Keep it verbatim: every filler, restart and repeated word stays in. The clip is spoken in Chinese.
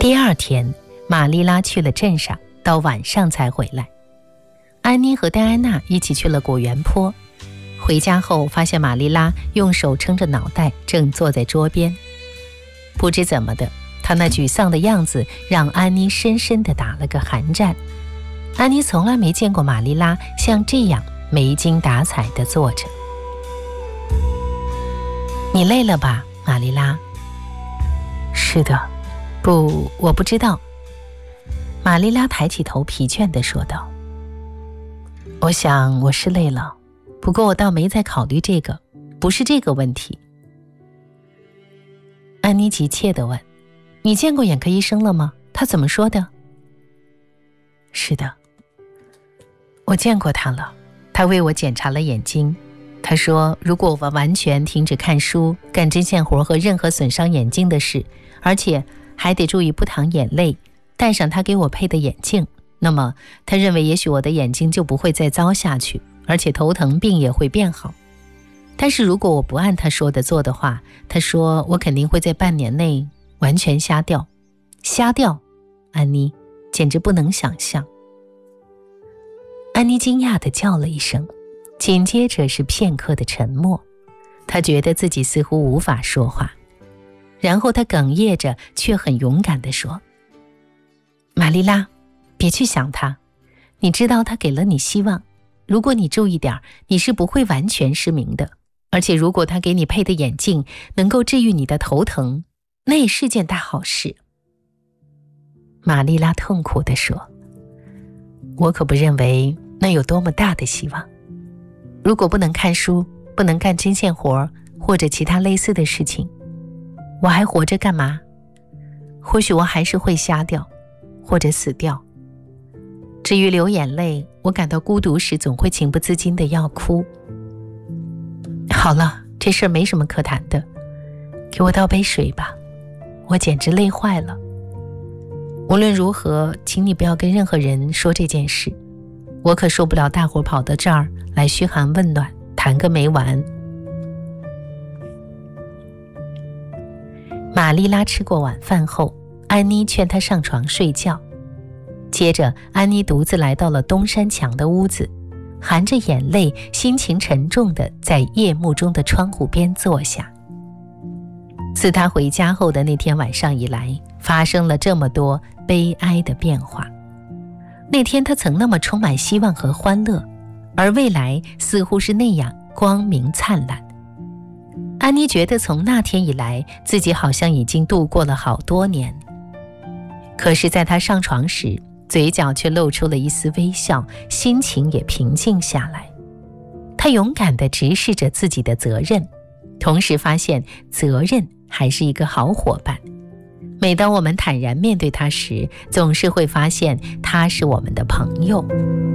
第二天，玛丽拉去了镇上，到晚上才回来。安妮和戴安娜一起去了果园坡，回家后发现玛丽拉用手撑着脑袋，正坐在桌边。不知怎么的，她那沮丧的样子让安妮深深地打了个寒战。安妮从来没见过玛丽拉像这样没精打采地坐着。你累了吧，玛丽拉？是的，不，我不知道。玛丽拉抬起头，疲倦地说道。我想我是累了，不过我倒没在考虑这个，不是这个问题。安妮急切地问，你见过眼科医生了吗？他怎么说的？是的，我见过他了，他为我检查了眼睛。他说如果我完全停止看书、干针线活和任何损伤眼睛的事，而且还得注意不淌眼泪，戴上他给我配的眼镜，那么他认为也许我的眼睛就不会再糟下去，而且头疼病也会变好。但是如果我不按他说的做的话，他说我肯定会在半年内完全瞎掉。瞎掉，安妮，简直不能想象。安妮惊讶地叫了一声，紧接着是片刻的沉默。她觉得自己似乎无法说话，然后她哽咽着却很勇敢地说，玛丽拉，别去想他，你知道他给了你希望，如果你注意点，你是不会完全失明的，而且如果他给你配的眼镜能够治愈你的头疼，那也是件大好事。玛丽拉痛苦地说，我可不认为那有多么大的希望。如果不能看书，不能干针线活或者其他类似的事情，我还活着干嘛？或许我还是会瞎掉或者死掉。至于流眼泪，我感到孤独时总会情不自禁地要哭。好了，这事儿没什么可谈的，给我倒杯水吧，我简直累坏了。无论如何，请你不要跟任何人说这件事，我可受不了大伙跑到这儿来嘘寒问暖，谈个没完。玛丽拉吃过晚饭后，安妮劝她上床睡觉。接着，安妮独自来到了东山墙的屋子，含着眼泪，心情沉重地在夜幕中的窗户边坐下。自她回家后的那天晚上以来，发生了这么多悲哀的变化。那天她曾那么充满希望和欢乐，而未来似乎是那样光明灿烂。安妮觉得从那天以来，自己好像已经度过了好多年。可是在她上床时，嘴角却露出了一丝微笑，心情也平静下来。她勇敢地直视着自己的责任，同时发现责任还是一个好伙伴。每当我们坦然面对它时，总是会发现它是我们的朋友。